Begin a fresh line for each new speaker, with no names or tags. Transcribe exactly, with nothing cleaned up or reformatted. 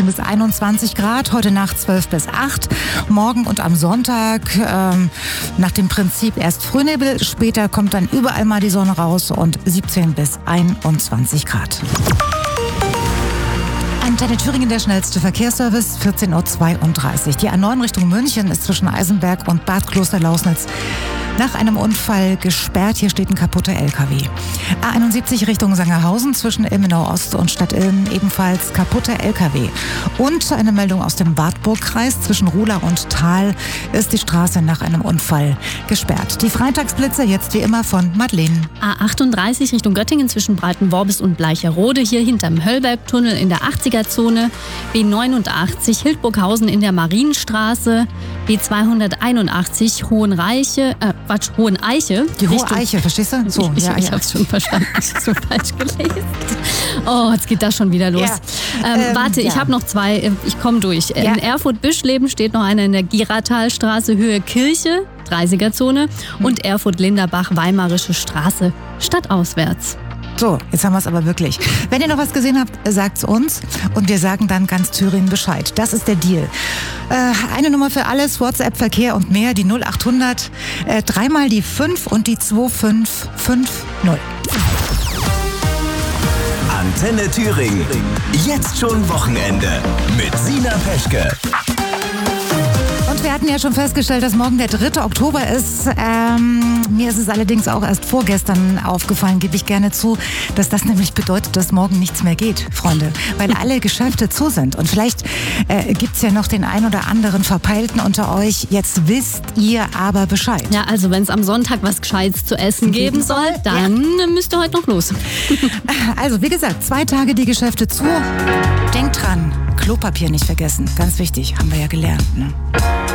siebzehn bis einundzwanzig Grad, heute Nacht zwölf bis acht. Morgen und am Sonntag ähm, nach dem Prinzip erst Frühnebel, später kommt dann überall mal die Sonne raus und siebzehn bis einundzwanzig Grad. Antenne Thüringen, der schnellste Verkehrsservice, vierzehn Uhr zweiunddreißig. Die A neun Richtung München ist zwischen Eisenberg und Bad Klosterlausnitz nach einem Unfall gesperrt. Hier steht ein kaputter L K W. A einundsiebzig Richtung Sangerhausen zwischen Ilmenau Ost und Stadt Ilmen ebenfalls kaputter L K W. Und eine Meldung aus dem Wartburgkreis zwischen Ruhla und Thal ist die Straße nach einem Unfall gesperrt. Die Freitagsblitze jetzt wie immer von Madeleine.
A achtunddreißig Richtung Göttingen zwischen Breitenworbis und Bleicherode, hier hinterm Höllbergtunnel in der achtziger-Zone. B neunundachtzig Hildburghausen in der Marienstraße. B zweihunderteinundachtzig Hohenreiche, äh, Quatsch, Hoheneiche.
Die Hohe Eiche, verstehst du? So,
ich
ja,
ich
ja.
hab's schon verstanden, ich hab's so falsch gelesen. Oh, jetzt geht das schon wieder los.
Ja.
Ähm,
Ähm,
warte,
ja.
ich habe noch zwei, ich komme durch.
Ja.
In Erfurt-Bischleben steht noch einer in der Giratalstraße, Höhe Kirche, dreißiger-Zone.
Hm.
Und Erfurt-Linderbach, Weimarische Straße, stadtauswärts.
So, jetzt haben wir es aber wirklich. Wenn ihr noch was gesehen habt, sagt's uns und wir sagen dann ganz Thüringen Bescheid. Das ist der Deal. Äh, eine Nummer für alles, WhatsApp, Verkehr und mehr, die null achthundert, äh, dreimal die fünf und die zwei fünf fünf null.
Antenne Thüringen. Jetzt schon Wochenende mit Sina Peschke.
Und wir hatten ja schon festgestellt, dass morgen der dritte Oktober ist. Ähm, mir ist es allerdings auch erst vorgestern aufgefallen, gebe ich gerne zu, dass das nämlich bedeutet, dass morgen nichts mehr geht, Freunde. Weil alle Geschäfte zu sind. Und vielleicht äh, gibt es ja noch den ein oder anderen Verpeilten unter euch. Jetzt wisst ihr aber Bescheid.
Ja, also wenn es am Sonntag was Gescheites zu essen geben,
Geben
soll,
soll,
dann müsst ihr heute noch los.
Also wie gesagt, zwei Tage die Geschäfte zu. Denkt dran, Klopapier nicht vergessen. Ganz wichtig, haben wir ja gelernt. Ne?